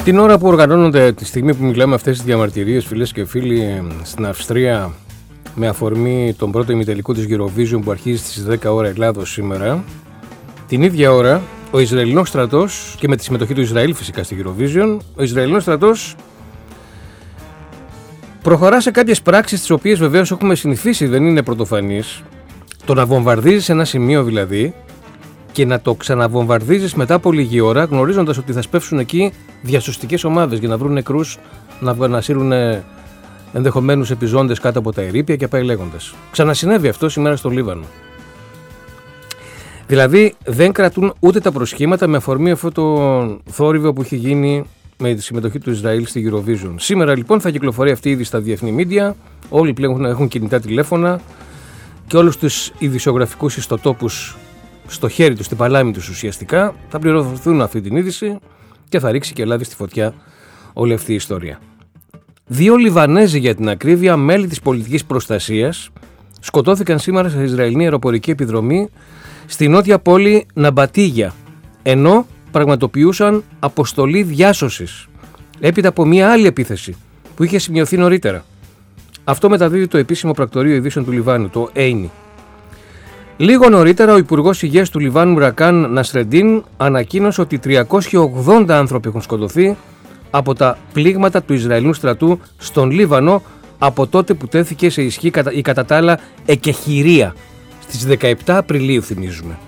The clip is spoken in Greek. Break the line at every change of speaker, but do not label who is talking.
Την ώρα που οργανώνονται, τη στιγμή που μιλάμε αυτές τις διαμαρτυρίες, φίλες και φίλοι, στην Αυστρία, με αφορμή τον πρώτο ημιτελικό της Eurovision που αρχίζει στις 10 ώρα Ελλάδος σήμερα, την ίδια ώρα ο Ισραηλινός στρατός, και με τη συμμετοχή του Ισραήλ φυσικά στη Eurovision, ο Ισραηλινός στρατός προχωρά σε κάποιες πράξεις τις οποίες βεβαίως έχουμε συνηθίσει, δεν είναι πρωτοφανείς. Το να βομβαρδίζεις ένα σημείο δηλαδή και να το ξαναβομβαρδίζεις μετά από λίγη ώρα, γνωρίζοντας ότι θα σπεύσουν εκεί διασωστικές ομάδες για να βρουν νεκρούς, να σύρουν ενδεχομένους επιζώντες κάτω από τα ερείπια και πάει λέγοντας. Ξανασυνέβη αυτό σήμερα στο Λίβανο. Δηλαδή δεν κρατούν ούτε τα προσχήματα με αφορμή αυτό το θόρυβο που έχει γίνει με τη συμμετοχή του Ισραήλ στη Eurovision. Σήμερα λοιπόν θα κυκλοφορεί αυτή ήδη στα διεθνή μίντια, όλοι πλέον έχουν κινητά τηλέφωνα και όλους τους ειδησιογραφικούς ιστοτόπους στο χέρι τους, στην παλάμη τους ουσιαστικά, θα πληροφορηθούν αυτή την είδηση και θα ρίξει και λάδι στη φωτιά όλη αυτή η ιστορία. 2 Λιβανέζοι για την ακρίβεια, μέλη της πολιτικής προστασίας, σκοτώθηκαν σήμερα σε Ισραηλινή αεροπορική επιδρομή στη νότια πόλη Ναμπατίγια, ενώ πραγματοποιούσαν αποστολή διάσωσης έπειτα από μια άλλη επίθεση που είχε σημειωθεί νωρίτερα. Αυτό μεταδίδει το επίσημο πρακτορείο ειδήσεων του Λιβάνου, το ΕΙΝΗ. Λίγο νωρίτερα, ο Υπουργός Υγείας του Λιβάνου, Ρακάν Νασρεντίν, ανακοίνωσε ότι 380 άνθρωποι έχουν σκοτωθεί από τα πλήγματα του Ισραηλινού στρατού στον Λίβανο από τότε που τέθηκε σε ισχύ η κατά τα άλλα εκεχηρία στις 17 Απριλίου, θυμίζουμε.